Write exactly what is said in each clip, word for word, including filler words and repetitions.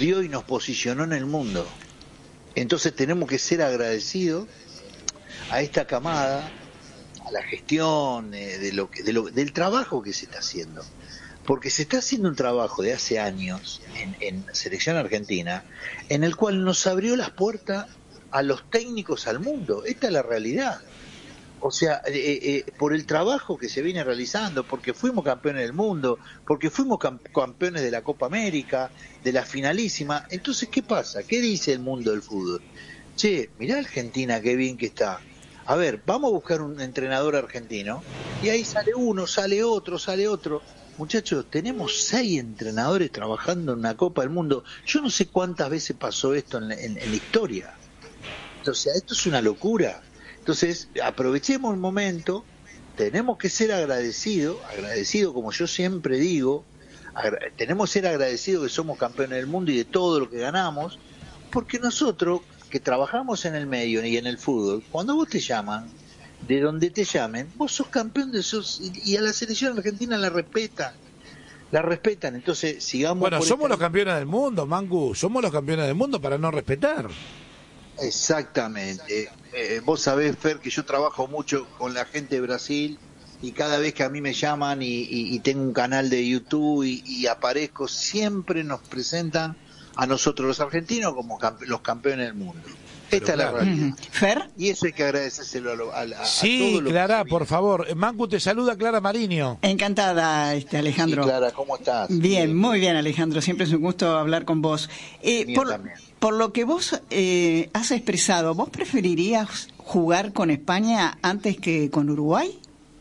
dio y nos posicionó en el mundo. Entonces tenemos que ser agradecidos a esta camada, a la gestión, eh, de lo que, de lo, del trabajo que se está haciendo. Porque se está haciendo un trabajo de hace años en, en Selección Argentina, en el cual nos abrió las puertas a los técnicos al mundo. Esta es la realidad. O sea, eh, eh, por el trabajo que se viene realizando, porque fuimos campeones del mundo, porque fuimos camp campeones de la Copa América, de la finalísima. Entonces, ¿qué pasa? ¿Qué dice el mundo del fútbol? Che, mirá Argentina, qué bien que está. A ver, vamos a buscar un entrenador argentino, y ahí sale uno, sale otro, sale otro. Muchachos, tenemos seis entrenadores trabajando en una Copa del Mundo. Yo no sé cuántas veces pasó esto en, en, en la historia. O sea, esto es una locura. Entonces, aprovechemos el momento, tenemos que ser agradecidos, agradecidos como yo siempre digo, tenemos que ser agradecidos que somos campeones del mundo y de todo lo que ganamos, porque nosotros que trabajamos en el medio y en el fútbol, cuando vos te llaman, de donde te llamen, vos sos campeón de esos, y a la selección argentina la respetan, la respetan, entonces sigamos. Bueno, por somos esta... los campeones del mundo, Mangu, somos los campeones del mundo para no respetar. Exactamente. Eh, vos sabés, Fer, que yo trabajo mucho con la gente de Brasil y cada vez que a mí me llaman y, y, y tengo un canal de YouTube y, y aparezco, siempre nos presentan a nosotros los argentinos como campe los campeones del mundo. Pero esta claro. es la realidad. ¿Fer? Y eso hay que agradecérselo a, a, a, sí, a todo Clara, por favor. Mangu, te saluda Clara Mariño. Encantada, este Alejandro. Sí, Clara, ¿cómo estás? Bien, bien, muy bien, Alejandro. Siempre es un gusto hablar con vos. Eh, por, por lo que vos eh, has expresado, ¿vos preferirías jugar con España antes que con Uruguay?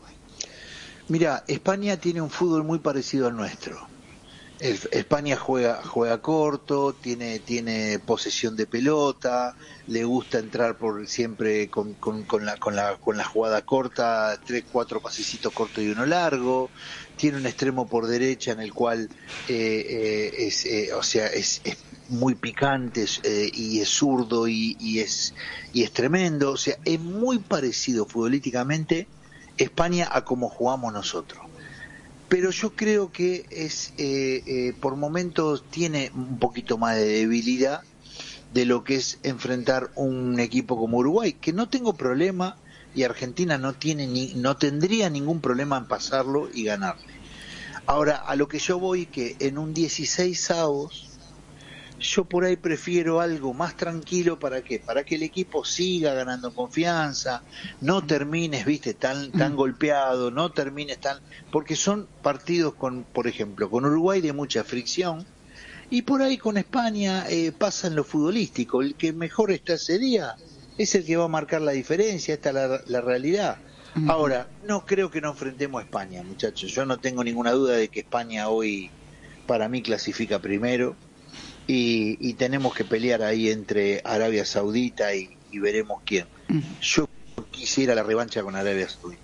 Mira, España tiene un fútbol muy parecido al nuestro. El, España juega juega corto, tiene tiene posesión de pelota, le gusta entrar por siempre con, con, con la con la con la jugada corta, tres cuatro pasecitos cortos y uno largo. Tiene un extremo por derecha en el cual eh, eh, es eh, o sea es, es muy picante eh, y es zurdo y, y es y es tremendo. O sea, es muy parecido futbolísticamente España a como jugamos nosotros. Pero yo creo que es eh, eh, por momentos tiene un poquito más de debilidad de lo que es enfrentar un equipo como Uruguay, que no tengo problema y Argentina no tiene ni, no tendría ningún problema en pasarlo y ganarle. Ahora, a lo que yo voy, que en un dieciséis avos yo por ahí prefiero algo más tranquilo. ¿Para qué? Para que el equipo siga ganando confianza, no termines, viste, tan tan golpeado, no termines tan... Porque son partidos con, por ejemplo, con Uruguay de mucha fricción, y por ahí con España eh, pasa en lo futbolístico. El que mejor está ese día es el que va a marcar la diferencia, esta es la, la realidad. Ahora, no creo que no enfrentemos a España, muchachos. Yo no tengo ninguna duda de que España hoy, para mí, clasifica primero. Y, y tenemos que pelear ahí entre Arabia Saudita y, y veremos quién. Yo quisiera la revancha con Arabia Saudita.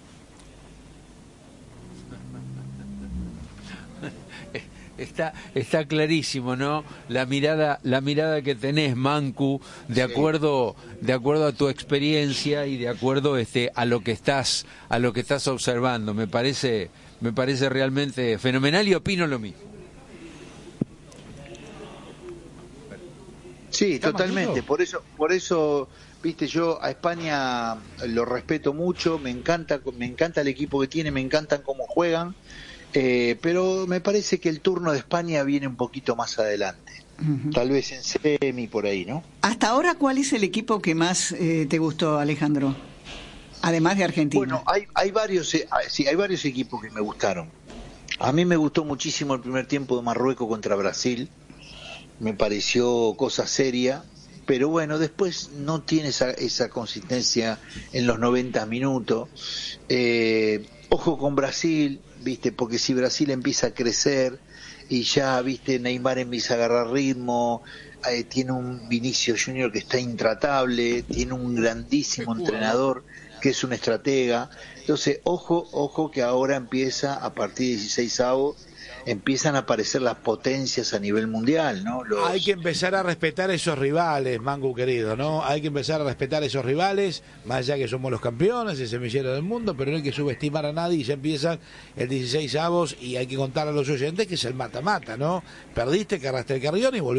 Está, está clarísimo, ¿no? La mirada, la mirada que tenés, Mancu, de sí. acuerdo, de acuerdo a tu experiencia y de acuerdo este a lo que estás, a lo que estás observando. Me parece, me parece realmente fenomenal y opino lo mismo. Sí, totalmente. Por eso, por eso, viste, yo a España lo respeto mucho, me encanta, me encanta el equipo que tiene, me encantan cómo juegan, eh, pero me parece que el turno de España viene un poquito más adelante. Uh-huh. Tal vez en semi por ahí, ¿no? Hasta ahora, ¿cuál es el equipo que más eh, te gustó, Alejandro? Además de Argentina. Bueno, hay, hay varios, eh, sí, hay varios equipos que me gustaron. A mí me gustó muchísimo el primer tiempo de Marruecos contra Brasil. Me pareció cosa seria, pero bueno, después no tiene esa, esa consistencia en los noventa minutos. Eh, ojo con Brasil, viste, porque si Brasil empieza a crecer y ya, viste, Neymar empieza a agarrar ritmo, eh, tiene un Vinicius Junior que está intratable, tiene un grandísimo entrenador que es un estratega. Entonces, ojo, ojo que ahora empieza, a partir de dieciséis avos, empiezan a aparecer las potencias a nivel mundial, ¿no? Los... Hay que empezar a respetar esos rivales, Mangu querido, ¿no? Hay que empezar a respetar esos rivales, más allá que somos los campeones, el semillero del mundo, pero no hay que subestimar a nadie y ya empiezan el dieciséis avos y hay que contar a los oyentes que es el mata-mata, ¿no? Perdiste, cargaste el carrión y volviste.